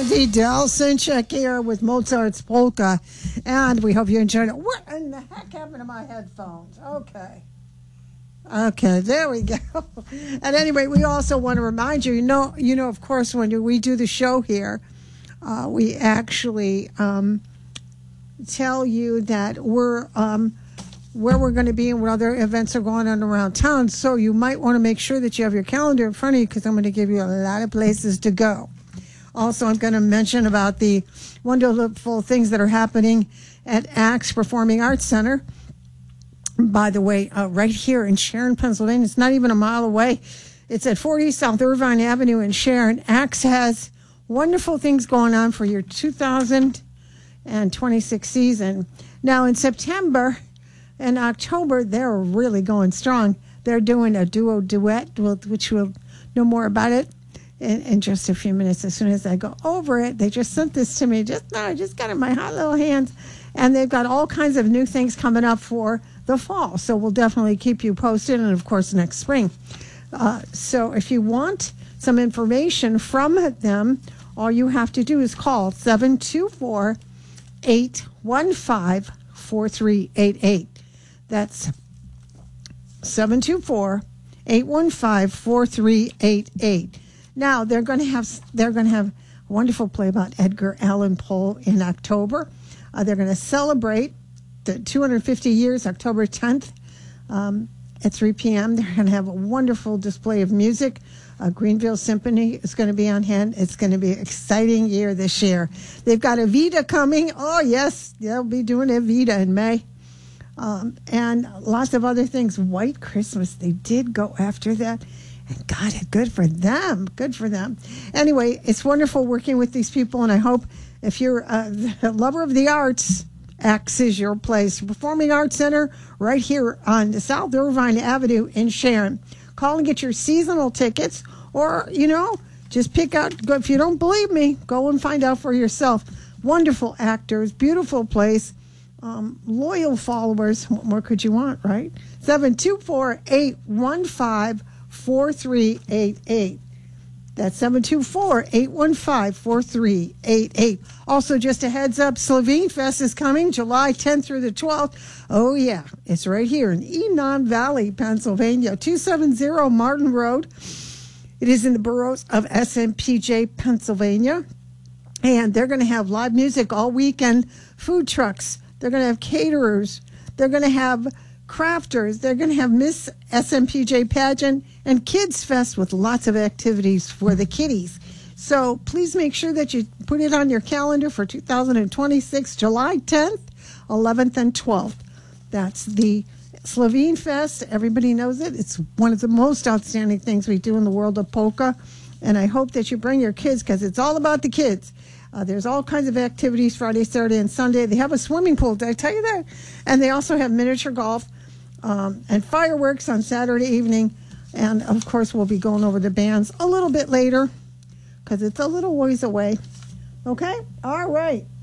Andy Delsinchek here with Mozart's Polka, and we hope you enjoyed it. What in the heck happened to my headphones? Okay, there we go. And anyway, we also want to remind you, you know, of course, when we do the show here, we actually tell you that we're where we're going to be and what other events are going on around town. So you might want to make sure that you have your calendar in front of you, because I'm going to give you a lot of places to go. Also, I'm going to mention about the wonderful things that are happening at Axe Performing Arts Center. By the way, right here in Sharon, Pennsylvania. It's not even a mile away. It's at 40 South Irvine Avenue in Sharon. Axe has wonderful things going on for your 2026 season. Now, in September and October, they're really going strong. They're doing a duet, which we'll know more about it in just a few minutes. As soon as I go over it, they just sent this to me. I just got it in my hot little hands. And they've got all kinds of new things coming up for the fall. So we'll definitely keep you posted. And, of course, next spring. So if you want some information from them, all you have to do is call 724-815-4388. That's 724-815-4388. Now they're going to have a wonderful play about Edgar Allan Poe in October. They're going to celebrate the 250 years, October 10th, at 3 p.m. They're going to have a wonderful display of music. Greenville Symphony is going to be on hand. It's going to be an exciting year this year. They've got Evita coming. Oh, yes, they'll be doing Evita in May. And lots of other things. White Christmas, they did go after that. And got it. Good for them. Good for them. Anyway, it's wonderful working with these people, and I hope if you're a lover of the arts, Axe is your place. Performing Arts Center right here on the South Irvine Avenue in Sharon. Call and get your seasonal tickets, or, just pick out. If you don't believe me, go and find out for yourself. Wonderful actors, beautiful place, loyal followers. What more could you want, right? 724-815-4388. That's 724-815-4388. Also, just a heads up, Slovene Fest is coming July 10th through the 12th. Oh, yeah. It's right here in Enon Valley, Pennsylvania, 270 Martin Road. It is in the boroughs of SMPJ, Pennsylvania. And they're going to have live music all weekend, food trucks. They're going to have caterers. They're going to have crafters. They're going to have Miss SMPJ pageant and Kids Fest with lots of activities for the kiddies. So please make sure that you put it on your calendar for 2026, July 10th, 11th, and 12th. That's the Slovene Fest. Everybody knows it. It's one of the most outstanding things we do in the world of polka. And I hope that you bring your kids, because it's all about the kids. There's all kinds of activities Friday, Saturday, and Sunday. They have a swimming pool. Did I tell you that? And they also have miniature golf and fireworks on Saturday evening. And, of course, we'll be going over the bands a little bit later because it's a little ways away. Okay? All right.